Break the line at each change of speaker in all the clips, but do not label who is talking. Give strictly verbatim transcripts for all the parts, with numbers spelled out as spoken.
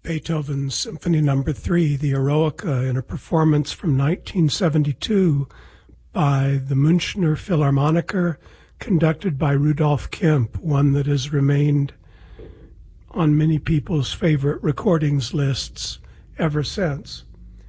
Beethoven's Symphony Number Three, the Eroica, in a performance from nineteen seventy-two by the Münchner Philharmoniker, conducted by Rudolf Kemp, one that has remained on many people's favorite recordings lists ever since.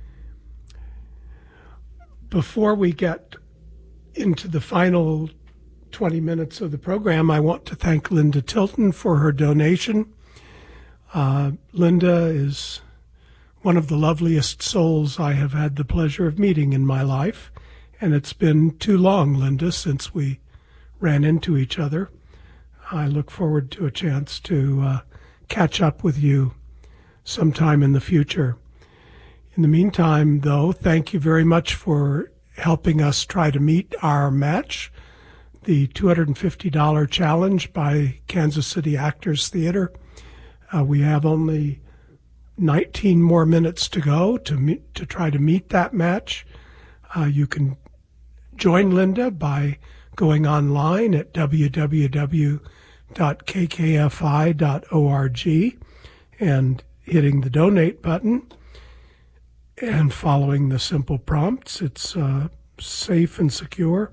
Before we get into the final twenty minutes of the program, I want to thank Linda Tilton for her donation. Uh, Linda is one of the loveliest souls I have had the pleasure of meeting in my life, and it's been too long, Linda, since we ran into each other. I look forward to a chance to uh, catch up with you sometime in the future. In the meantime, though, thank you very much for helping us try to meet our match, the two hundred fifty dollars challenge by Kansas City Actors Theater. Uh, we have only nineteen more minutes to go to meet, to try to meet that match. Uh, you can join Linda by going online at w w w dot k k f i dot org and hitting the donate button and following the simple prompts. It's uh, safe and secure.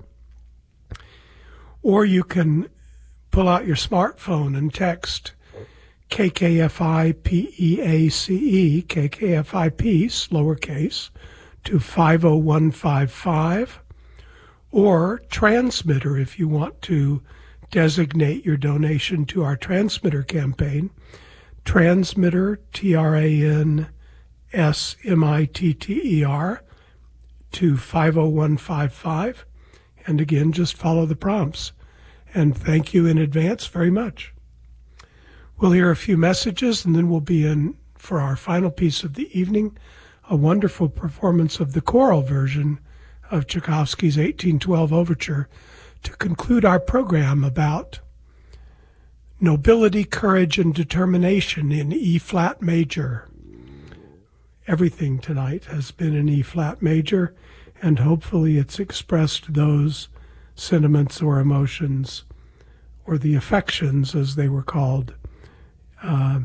Or you can pull out your smartphone and text K K F I P E A C E, K K F I Peace, lowercase, to five oh one five five, or transmitter if you want to designate your donation to our transmitter campaign. Transmitter, T R A N S M I T T E R, to five oh one five five. And again, just follow the prompts. And thank you in advance very much. We'll hear a few messages, and then we'll be in for our final piece of the evening, a wonderful performance of the choral version of Tchaikovsky's eighteen twelve Overture to conclude our program about nobility, courage, and determination in E-flat major. Everything tonight has been in E-flat major, and hopefully it's expressed those sentiments or emotions, or the affections as they were called, Uh,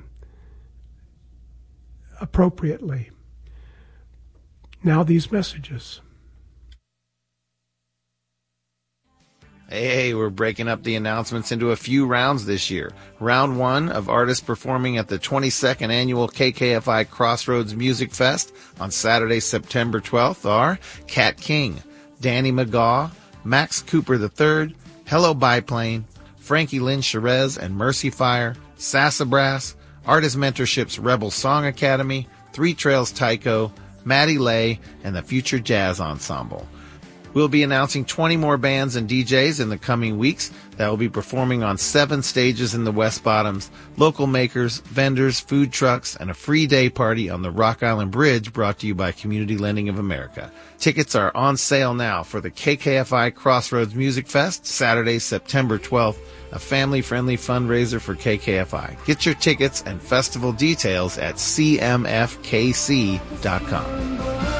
appropriately. Now these messages.
Hey, we're breaking up the announcements into a few rounds this year. Round one of artists performing at the twenty-second annual K K F I Crossroads Music Fest on Saturday, September twelfth are Kat King, Danny McGaw, Max Cooper the third, Hello Biplane, Frankie Lynn Cherez and Mercy Fire, Sassafras, Artist Mentorship's Rebel Song Academy, Three Trails Tycho, Maddie Lay, and the Future Jazz Ensemble. We'll be announcing twenty more bands and D Js in the coming weeks that will be performing on seven stages in the West Bottoms, local makers, vendors, food trucks, and a free day party on the Rock Island Bridge brought to you by Community Lending of America. Tickets are on sale now for the K K F I Crossroads Music Fest, Saturday, September twelfth, a family-friendly fundraiser for K K F I. Get your tickets and festival details at c m f k c dot com.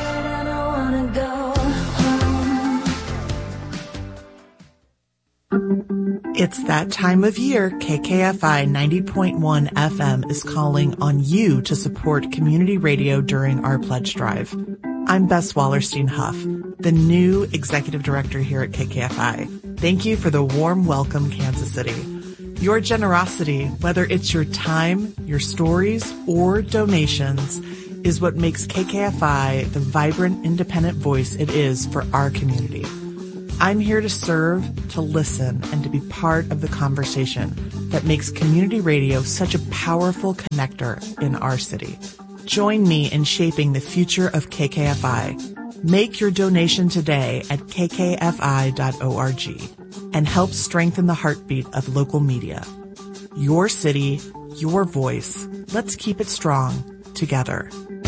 It's that time of year. K K F I ninety point one F M is calling on you to support community radio during our pledge drive. I'm Bess Wallerstein Huff, the new executive director here at K K F I. Thank you for the warm welcome, Kansas City. Your generosity, whether it's your time, your stories, or donations, is what makes K K F I the vibrant, independent voice it is for our community. I'm here to serve, to listen, and to be part of the conversation that makes community radio such a powerful connector in our city. Join me in shaping the future of K K F I. Make your donation today at k k f i dot org and help strengthen the heartbeat of local media. Your city, your voice. Let's keep it strong together.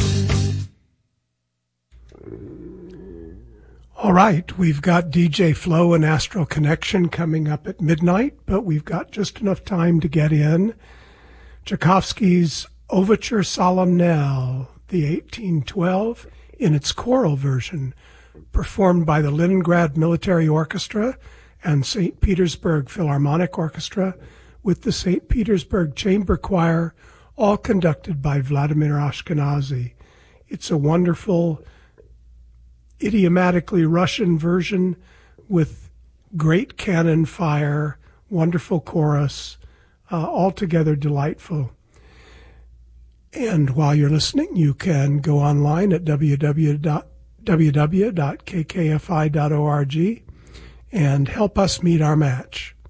All right, we've got D J Flo and Astral Connection coming up at midnight, but we've got just enough time to get in Tchaikovsky's Overture Solennelle, the eighteen twelve, in its choral version, performed by the Leningrad Military Orchestra and Saint Petersburg Philharmonic Orchestra with the Saint Petersburg Chamber Choir all conducted by Vladimir Ashkenazy. It's a wonderful, idiomatically Russian version with great cannon fire, wonderful chorus, uh, altogether delightful. And while you're listening, you can go online at w w w dot k k f i dot org and help us meet our match.